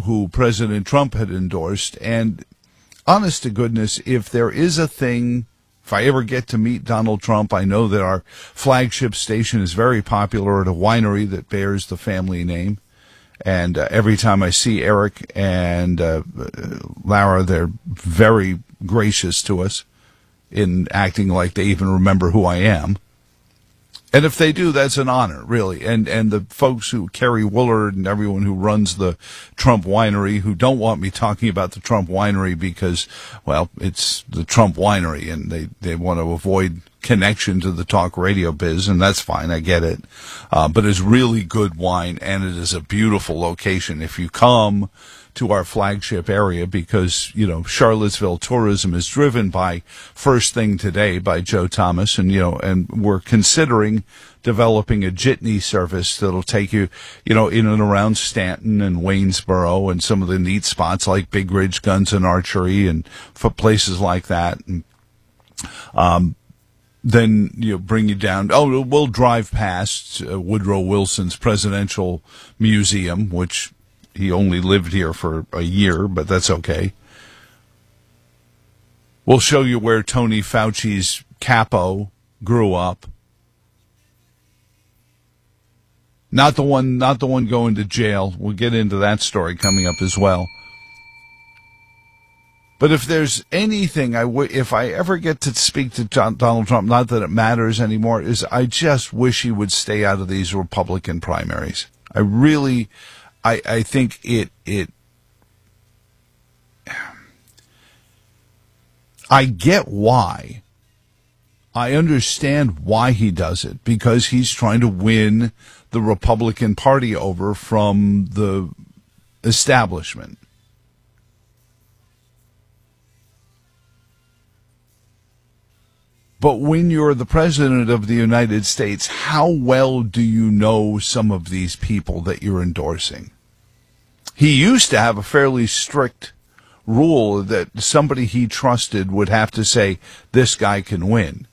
who President Trump had endorsed. And honest to goodness, if there is a thing, if I ever get to meet Donald Trump, I know that our flagship station is very popular at a winery that bears the family name. And every time I see Eric and Lara, they're very gracious to us in acting like they even remember who I am. And if they do, that's an honor, really. And the folks who, Kerry Willard and everyone who runs the Trump Winery, who don't want me talking about the Trump Winery because, well, it's the Trump Winery, and they want to avoid connection to the talk radio biz, and that's fine, I get it. But it's really good wine, and it is a beautiful location. If you come to our flagship area, because, you know, Charlottesville tourism is driven by First Thing Today by Joe Thomas, and, you know, and we're considering developing a jitney service that'll take you, you know, in and around Stanton and Waynesboro and some of the neat spots like Big Ridge Guns and Archery and for places like that. And, then, you know, bring you down. Oh, we'll drive past Woodrow Wilson's Presidential Museum, which he only lived here for a year, but that's okay. We'll show you where Tony Fauci's capo grew up. Not the one going to jail. We'll get into that story coming up as well. But if there's anything if I ever get to speak to Donald Trump, not that it matters anymore, is I just wish he would stay out of these Republican primaries. I really, I think I get why. I understand why he does it, because he's trying to win the Republican Party over from the establishment. But when you're the president of the United States, how well do you know some of these people that you're endorsing? He used to have a fairly strict rule that somebody he trusted would have to say, this guy can win.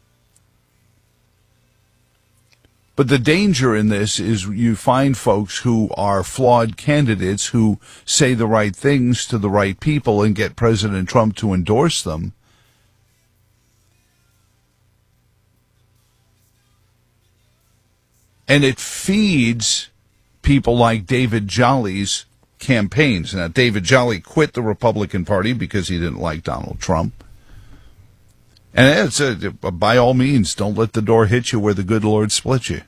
But the danger in this is you find folks who are flawed candidates who say the right things to the right people and get President Trump to endorse them. And it feeds people like David Jolly's campaigns. Now, David Jolly quit the Republican Party because he didn't like Donald Trump. And it's by all means, don't let the door hit you where the good Lord split you.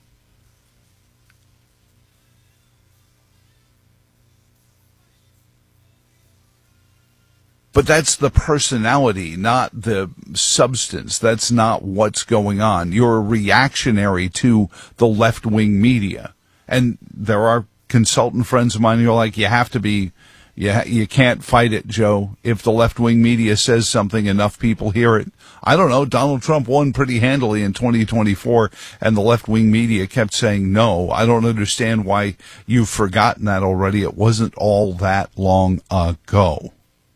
But that's the personality, not the substance. That's not what's going on. You're reactionary to the left-wing media. And there are consultant friends of mine who are like, you have to be, you can't fight it, Joe. If the left-wing media says something, enough people hear it. I don't know. Donald Trump won pretty handily in 2024, and the left-wing media kept saying no. I don't understand why you've forgotten that already. It wasn't all that long ago.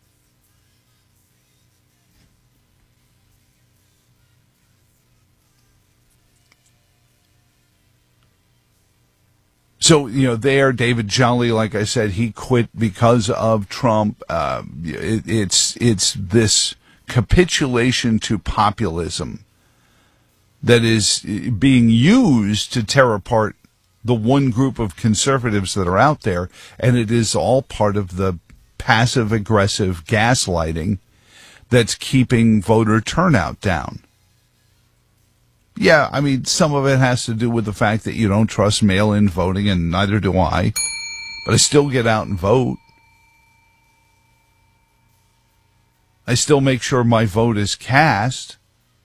So, you know, David Jolly, like I said, he quit because of Trump. It's this capitulation to populism that is being used to tear apart the one group of conservatives that are out there, and it is all part of the passive-aggressive gaslighting that's keeping voter turnout down. Yeah, I mean, some of it has to do with the fact that you don't trust mail-in voting, and neither do I. But I still get out and vote. I still make sure my vote is cast.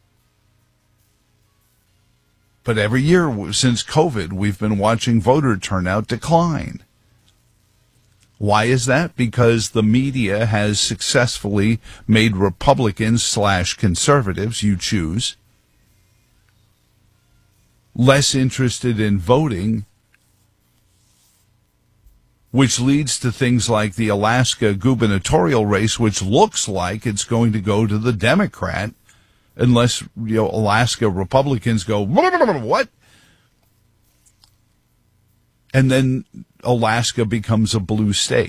But every year since COVID, we've been watching voter turnout decline. Why is that? Because the media has successfully made Republicans/conservatives, you choose, less interested in voting, which leads to things like the Alaska gubernatorial race, which looks like it's going to go to the Democrat, unless, you know, Alaska Republicans go, what? And then Alaska becomes a blue state.